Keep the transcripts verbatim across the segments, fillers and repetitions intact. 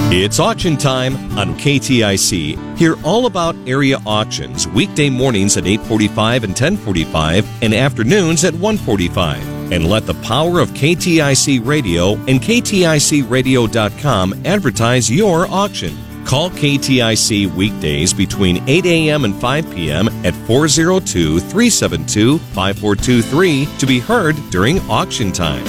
It's auction time on K T I C. Hear all about area auctions weekday mornings at eight forty-five and ten forty-five and afternoons at one forty-five. And let the power of K T I C Radio and K T I C radio dot com advertise your auction. Call K T I C weekdays between eight a.m. and five p.m. at four oh two, three seven two, five four two three to be heard during auction time.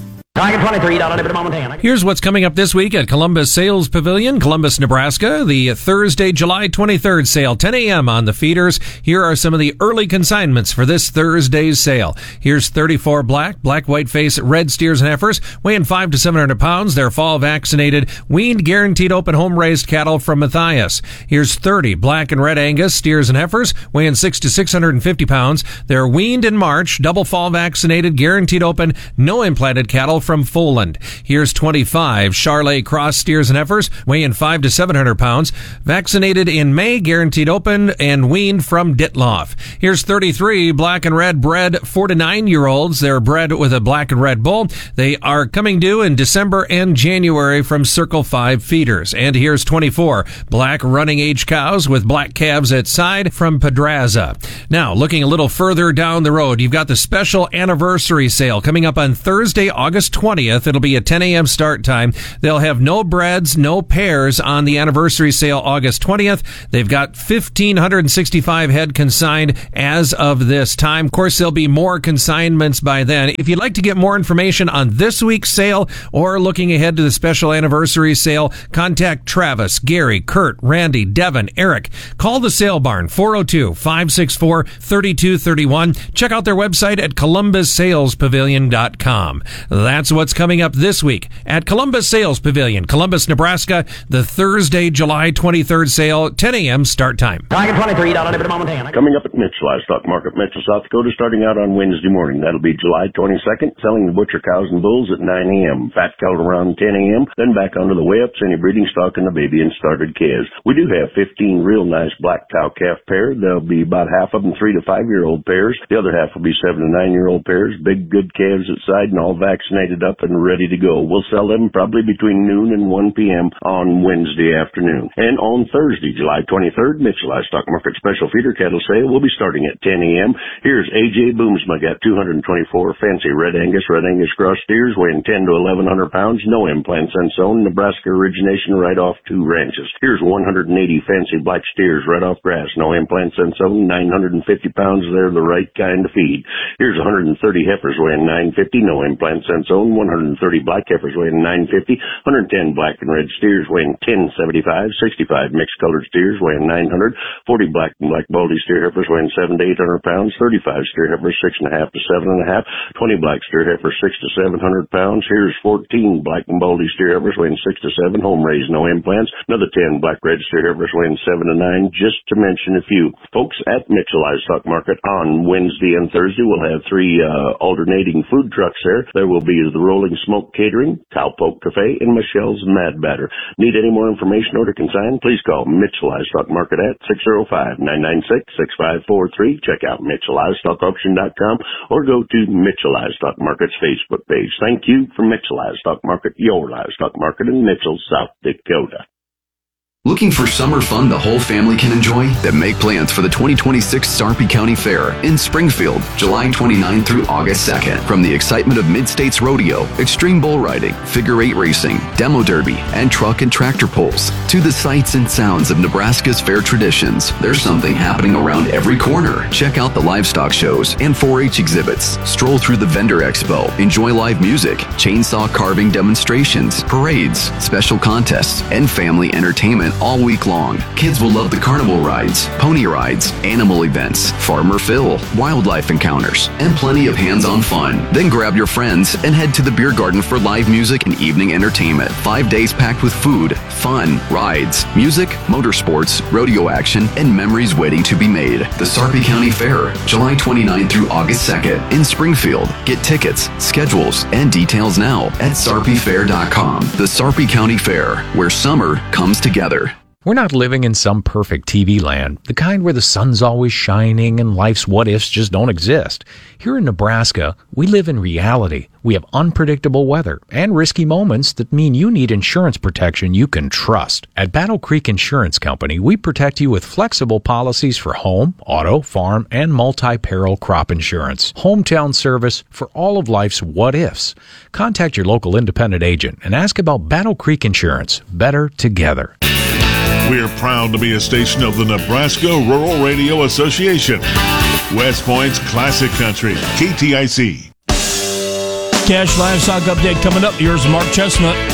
Here's what's coming up this week at Columbus Sales Pavilion, Columbus, Nebraska. The Thursday, July twenty-third sale, ten a.m. on the feeders. Here are some of the early consignments for this Thursday's sale. Here's thirty-four black, black, white face, red steers and heifers, weighing five to seven hundred pounds. They're fall vaccinated, weaned, guaranteed open home raised cattle from Matthias. Here's thirty black and red Angus steers and heifers, weighing six to six hundred fifty pounds. They're weaned in March, double fall vaccinated, guaranteed open, no implanted cattle from Foland. Here's twenty-five Charlet cross steers and heifers, weighing five to seven hundred pounds, vaccinated in May, guaranteed open, and weaned from Ditloff. Here's thirty-three black and red bred four to nine year olds. They're bred with a black and red bull. They are coming due in December and January from Circle five feeders. And here's twenty-four black running age cows with black calves at side from Pedraza. Now, looking a little further down the road, you've got the special anniversary sale coming up on Thursday, August twentieth. It'll be a ten a.m. start time. They'll have no breds, no pairs on the anniversary sale August twentieth. They've got one thousand five hundred sixty-five head consigned as of this time. Of course, there'll be more consignments by then. If you'd like to get more information on this week's sale or looking ahead to the special anniversary sale, contact Travis, Gary, Kurt, Randy, Devin, Eric. Call the Sale Barn, four oh two, five six four, three two three one. Check out their website at columbus sales pavilion dot com. That's what's coming up this week at Columbus Sales Pavilion, Columbus, Nebraska. The Thursday, July twenty-third sale, ten a.m. start time. Coming up at Mitchell Livestock Market, Mitchell, South Dakota, starting out on Wednesday morning. That'll be July twenty-second, selling the butcher cows and bulls at nine a.m., fat cattle around ten a.m., then back onto the weigh-ups, any breeding stock, and the baby and started calves. We do have fifteen real nice black cow-calf pairs. There'll be about half of them three to five-year-old pairs. The other half will be seven to nine-year-old pairs, big, good calves at side and all vaccinated up and ready to go. We'll sell them probably between noon and one p.m. on Wednesday afternoon. And on Thursday, July twenty-third, Mitchell Livestock Market Special Feeder Cattle Sale will be starting at ten a.m. Here's A J Boomsma, got two hundred twenty-four fancy Red Angus, Red Angus cross steers weighing ten to eleven hundred pounds, no implants and sewn, Nebraska origination, right off two ranches. Here's one hundred eighty fancy black steers right off grass, no implants and sewn, nine hundred fifty pounds, they're the right kind of feed. Here's one hundred thirty heifers weighing nine fifty, no implants and sewn, one hundred thirty black heifers weighing nine fifty, one hundred ten black and red steers weighing ten seventy-five, sixty-five mixed colored steers weighing nine hundred, forty black and black baldy steer heifers weighing seven to eight hundred pounds, thirty-five steer heifers six and a half to seven and a half, twenty black steer heifers six to seven hundred pounds. Here's fourteen black and baldy steer heifers weighing six to seven, home raised, no implants. Another ten black red steer heifers weighing seven to nine, just to mention a few. Folks, at Mitchell Livestock Market on Wednesday and Thursday, we'll have three uh, alternating food trucks there. There will be the Rolling Smoke Catering, Cowpoke Cafe, and Michelle's Mad Batter. Need any more information or to consign? Please call Mitchell Livestock Market at six oh five, nine nine six, six five four three. Check out Mitchell Livestock Auction dot com or go to Mitchell Livestock Market's Facebook page. Thank you for Mitchell Livestock Market, your livestock market in Mitchell, South Dakota. Looking for summer fun the whole family can enjoy? Then make plans for the twenty twenty-six Sarpy County Fair in Springfield, July twenty-ninth through August second. From the excitement of Mid-States Rodeo, extreme bull riding, figure eight racing, demo derby, and truck and tractor pulls, to the sights and sounds of Nebraska's fair traditions, there's something happening around every corner. Check out the livestock shows and four H exhibits, stroll through the vendor expo, enjoy live music, chainsaw carving demonstrations, parades, special contests, and family entertainment all week long. Kids will love the carnival rides, pony rides, animal events, Farmer Phil, wildlife encounters, and plenty of hands-on fun. Then grab your friends and head to the beer garden for live music and evening entertainment. Five days packed with food, fun, rides, music, motorsports, rodeo action, and memories waiting to be made. The Sarpy County Fair, July twenty-ninth through August second in Springfield. Get tickets, schedules, and details now at sarpy fair dot com. The Sarpy County Fair, where summer comes together. We're not living in some perfect T V land, the kind where the sun's always shining and life's what-ifs just don't exist. Here in Nebraska, we live in reality. We have unpredictable weather and risky moments that mean you need insurance protection you can trust. At Battle Creek Insurance Company, we protect you with flexible policies for home, auto, farm, and multi-peril crop insurance. Hometown service for all of life's what-ifs. Contact your local independent agent and ask about Battle Creek Insurance. Better together. We're proud to be a station of the Nebraska Rural Radio Association. West Point's classic country, K T I C. Cash Livestock Update coming up. Here's Mark Chestnut.